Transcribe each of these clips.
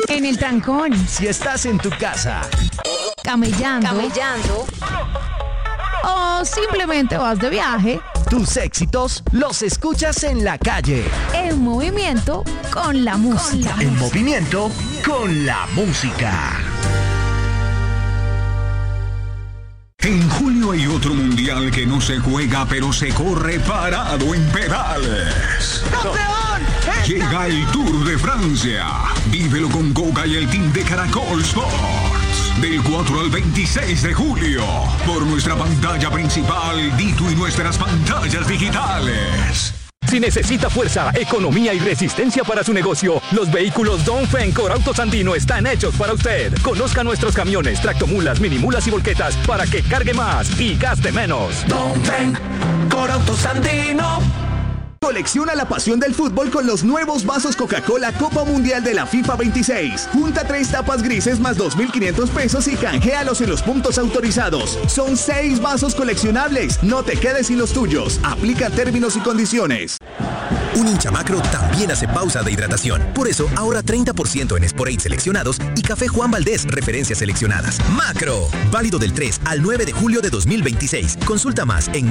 en el trancón, si estás en tu casa, camellando, o simplemente vas de viaje. Tus éxitos los escuchas en la calle. En movimiento con la música. En movimiento con la música. En julio hay otro mundial que no se juega, pero se corre parado en pedales. ¡Campeón! Llega el Tour de Francia. Vívelo con Coca y el team de Caracol Sports. Del 4 al 26 de julio. Por nuestra pantalla principal, Dito y nuestras pantallas digitales. Si necesita fuerza, economía y resistencia para su negocio, los vehículos Dongfeng Corautos Andino están hechos para usted. Conozca nuestros camiones, tractomulas, minimulas y volquetas para que cargue más y gaste menos. Dongfeng Corautos Andino. Colecciona la pasión del fútbol con los nuevos vasos Coca-Cola Copa Mundial de la FIFA 26. Junta 3 tapas grises más 2.500 pesos y canjealos en los puntos autorizados. Son 6 vasos coleccionables. No te quedes sin los tuyos. Aplica términos y condiciones. Un hincha Macro también hace pausa de hidratación. Por eso, ahorra 30% en Sporade seleccionados y Café Juan Valdés, referencias seleccionadas. Macro, válido del 3 al 9 de julio de 2026. Consulta más en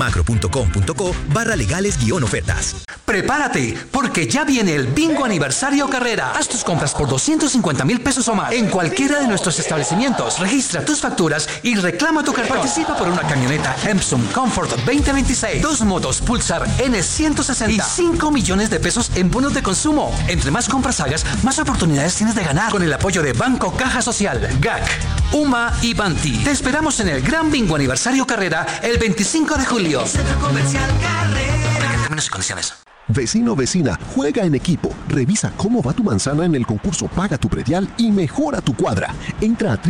macro.com.co/legales-ofertas. Prepárate, porque ya viene el Bingo Aniversario Carrera. Haz tus compras por 250,000 pesos o más en cualquiera de nuestros establecimientos. Registra tus facturas y reclama tu cartón. Participa por una camioneta Epson Comfort 2026, 2 motos Pulsar N160 y 5 millones de pesos en bonos de consumo. Entre más compras hagas, más oportunidades tienes de ganar. Con el apoyo de Banco Caja Social, GAC, UMA y Banti. Te esperamos en el Gran Bingo Aniversario Carrera el 25 de julio. Centro Comercial Carrera. Términos y condiciones. Vecino, vecina, juega en equipo. Revisa cómo va tu manzana en el concurso Paga tu Predial y mejora tu cuadra. Entra a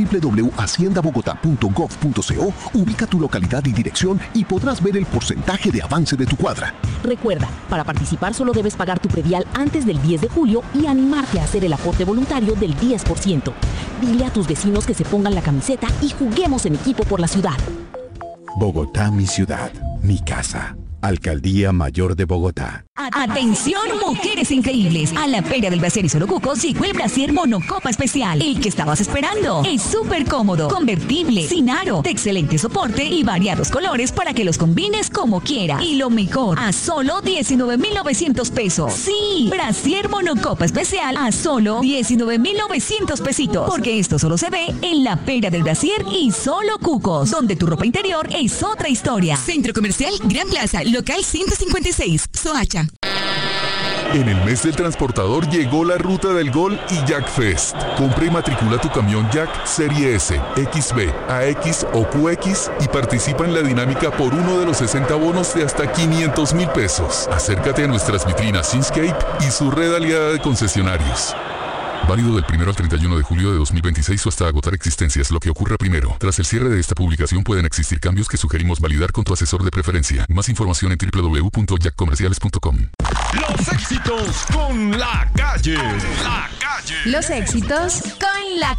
www.haciendabogotá.gov.co, ubica tu localidad y dirección y podrás ver el porcentaje de avance de tu cuadra. Recuerda, para participar solo debes pagar tu predial antes del 10 de julio y animarte a hacer el aporte voluntario del 10%. Dile a tus vecinos que se pongan la camiseta y juguemos en equipo por la ciudad. Bogotá, mi ciudad, mi casa. Alcaldía Mayor de Bogotá. Atención, mujeres increíbles. A la Feria del Brasier y Solo Cucos llegó el Brasier Monocopa Especial. El que estabas esperando. Es súper cómodo, convertible, sin aro, de excelente soporte y variados colores para que los combines como quiera. Y lo mejor, a solo 19,900 pesos. Sí, Brasier Monocopa Especial a solo 19,900 pesitos. Porque esto solo se ve en la Feria del Brasier y Solo Cucos, donde tu ropa interior es otra historia. Centro Comercial Gran Plaza, local 156, Soacha. En el mes del transportador llegó la ruta del gol y Jack Fest. Compra y matricula tu camión Jack Serie S, XB, AX o QX y participa en la dinámica por uno de los 60 bonos de hasta 500,000 pesos. Acércate a nuestras vitrinas Inscape y su red aliada de concesionarios. Válido del 1 al 31 de julio de 2026 o hasta agotar existencias, lo que ocurra primero. Tras el cierre de esta publicación pueden existir cambios que sugerimos validar con tu asesor de preferencia. Más información en www.jackcomerciales.com. Los éxitos con la calle. Los éxitos con la